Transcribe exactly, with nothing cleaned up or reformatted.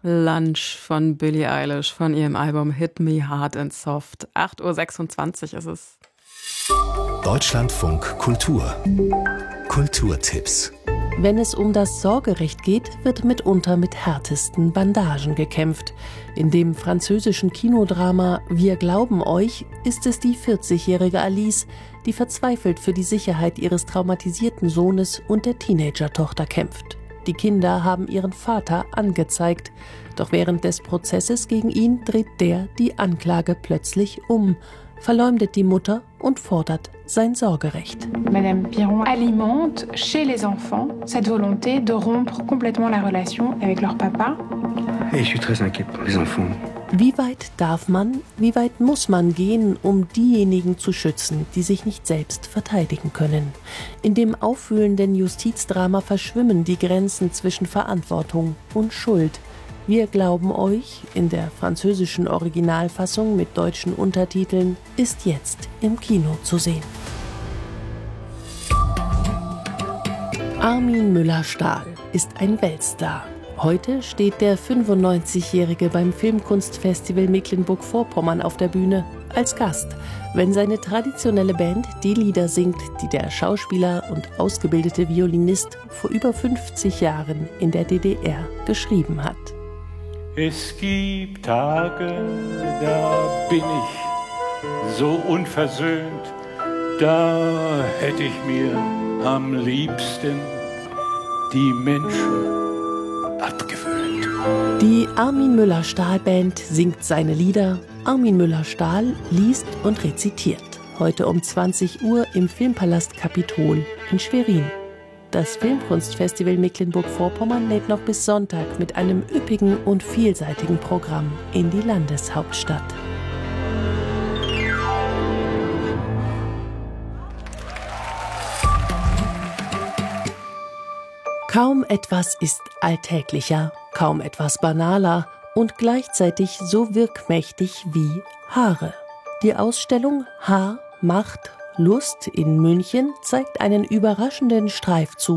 Lunch von Billie Eilish von ihrem Album Hit Me Hard and Soft. acht Uhr sechsundzwanzig ist es. Deutschlandfunk Kultur. Kulturtipps. Wenn es um das Sorgerecht geht, wird mitunter mit härtesten Bandagen gekämpft. In dem französischen Kinodrama Wir glauben euch ist es die vierzigjährige Alice, die verzweifelt für die Sicherheit ihres traumatisierten Sohnes und der Teenager-Tochter kämpft. Die Kinder haben ihren Vater angezeigt, doch während des Prozesses gegen ihn dreht der die Anklage plötzlich um, verleumdet die Mutter und fordert sein Sorgerecht. Madame Piron alimente chez les enfants cette volonté de rompre complètement la relation avec leur papa. Et je suis très inquiet pour les enfants. Wie weit darf man, wie weit muss man gehen, um diejenigen zu schützen, die sich nicht selbst verteidigen können? In dem aufwühlenden Justizdrama verschwimmen die Grenzen zwischen Verantwortung und Schuld. Wir glauben euch, in der französischen Originalfassung mit deutschen Untertiteln, ist jetzt im Kino zu sehen. Armin Müller-Stahl ist ein Weltstar. Heute steht der fünfundneunzigjährige beim Filmkunstfestival Mecklenburg-Vorpommern auf der Bühne als Gast, wenn seine traditionelle Band die Lieder singt, die der Schauspieler und ausgebildete Violinist vor über fünfzig Jahren in der D D R geschrieben hat. Es gibt Tage, da bin ich so unversöhnt, da hätte ich mir am liebsten die Menschen abgewöhnt. Die Armin Müller-Stahl Band singt seine Lieder, Armin Müller-Stahl liest und rezitiert. Heute um zwanzig Uhr im Filmpalast Kapitol in Schwerin. Das Filmkunstfestival Mecklenburg-Vorpommern lädt noch bis Sonntag mit einem üppigen und vielseitigen Programm in die Landeshauptstadt. Kaum etwas ist alltäglicher, kaum etwas banaler und gleichzeitig so wirkmächtig wie Haare. Die Ausstellung Haar, Macht, Lust in München zeigt einen überraschenden Streifzug